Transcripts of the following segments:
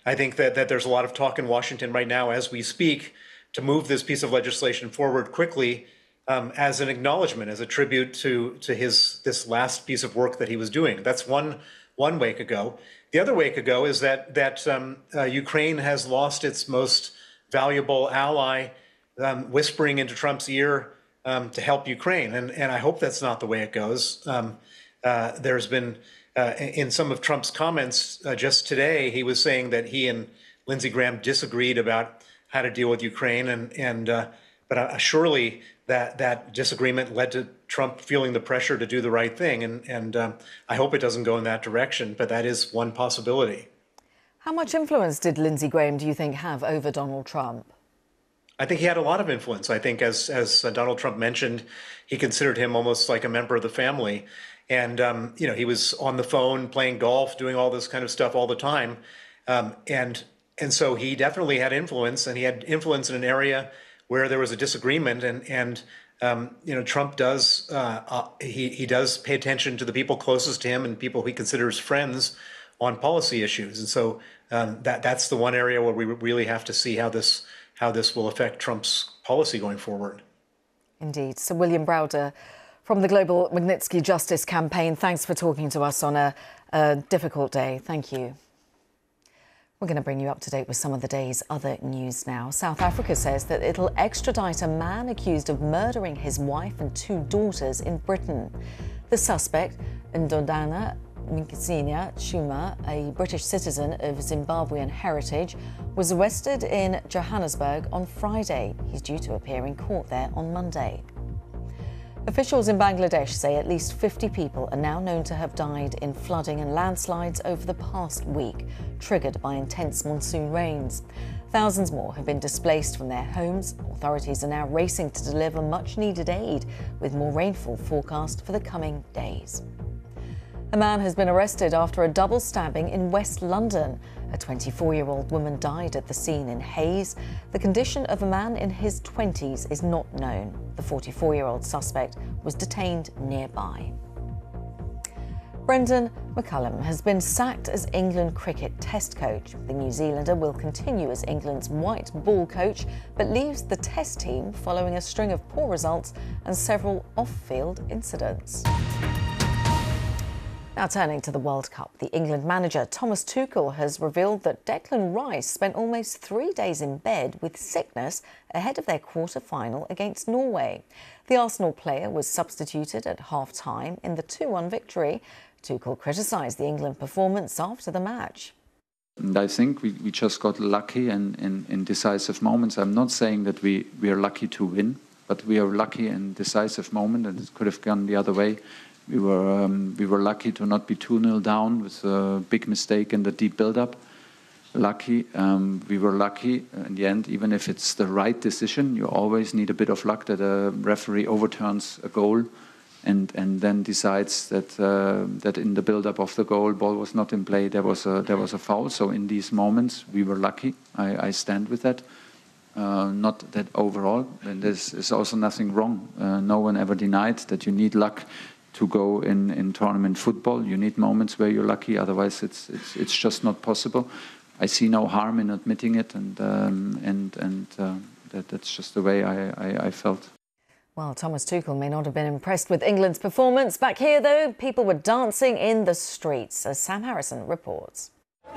I think that there's a lot of talk in Washington right now as we speak to move this piece of legislation forward quickly as an acknowledgement, as a tribute to this last piece of work that he was doing. That's one way it could go. The other way it could go is that Ukraine has lost its most valuable ally, whispering into Trump's ear to help Ukraine, and I hope that's not the way it goes. There's been in some of Trump's comments just today, he was saying that he and Lindsey Graham disagreed about how to deal with Ukraine, but surely that disagreement led to Trump feeling the pressure to do the right thing, and I hope it doesn't go in that direction, but that is one possibility. How much influence did Lindsey Graham, do you think, have over Donald Trump? I think he had a lot of influence. I think, as Donald Trump mentioned, he considered him almost like a member of the family, and he was on the phone playing golf, doing all this kind of stuff all the time, and so he definitely had influence, and he had influence in an area where there was a disagreement, and Trump does he does pay attention to the people closest to him and people he considers friends on policy issues, and so that's the one area where we really have to see how this will affect Trump's policy going forward. Indeed. So William Browder from the Global Magnitsky Justice Campaign, thanks for talking to us on a difficult day. Thank you. We're going to bring you up to date with some of the day's other news now. South Africa says that it'll extradite a man accused of murdering his wife and 2 daughters in Britain. The suspect, Ndodana Mngasinya Chuma, a British citizen of Zimbabwean heritage, was arrested in Johannesburg on Friday. He's due to appear in court there on Monday. Officials in Bangladesh say at least 50 people are now known to have died in flooding and landslides over the past week, triggered by intense monsoon rains. Thousands more have been displaced from their homes. Authorities are now racing to deliver much-needed aid, with more rainfall forecast for the coming days. A man has been arrested after a double stabbing in West London. A 24-year-old woman died at the scene in Hayes. The condition of a man in his 20s is not known. The 44-year-old suspect was detained nearby. Brendan McCullum has been sacked as England cricket test coach. The New Zealander will continue as England's white ball coach, but leaves the test team following a string of poor results and several off-field incidents. Now turning to the World Cup, the England manager Thomas Tuchel has revealed that Declan Rice spent almost 3 days in bed with sickness ahead of their quarter-final against Norway. The Arsenal player was substituted at half-time in the 2-1 victory. Tuchel criticised the England performance after the match. And I think we just got lucky in decisive moments. I'm not saying that we are lucky to win, but we are lucky in decisive moment, and it could have gone the other way. We were lucky to not be 2-0 down with a big mistake in the deep build-up. We were lucky in the end, even if it's the right decision. You always need a bit of luck that a referee overturns a goal and then decides that that in the build-up of the goal, ball was not in play. There was a foul. So in these moments, we were lucky. I stand with that. Not that overall, and there's also nothing wrong. No one ever denied that you need luck to go in tournament football. You need moments where you're lucky, otherwise it's just not possible. I see no harm in admitting it, and that's just the way I felt. Well, Thomas Tuchel may not have been impressed with England's performance. Back here, though, people were dancing in the streets, as Sam Harrison reports.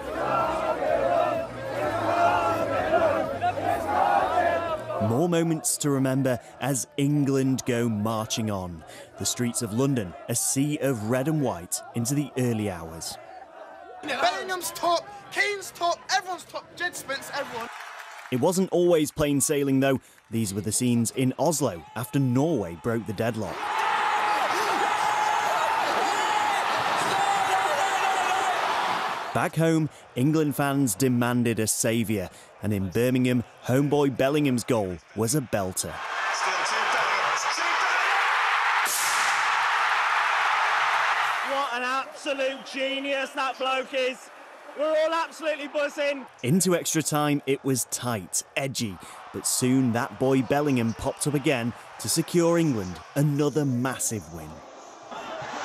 More moments to remember as England go marching on. The streets of London, a sea of red and white into the early hours. Bellingham's top, Kane's top, everyone's top, Jed Spence, everyone. It wasn't always plain sailing, though. These were the scenes in Oslo after Norway broke the deadlock. Back home, England fans demanded a saviour, and in Birmingham, homeboy Bellingham's goal was a belter. What an absolute genius that bloke is. We're all absolutely buzzing. Into extra time, it was tight, edgy, but soon that boy Bellingham popped up again to secure England another massive win.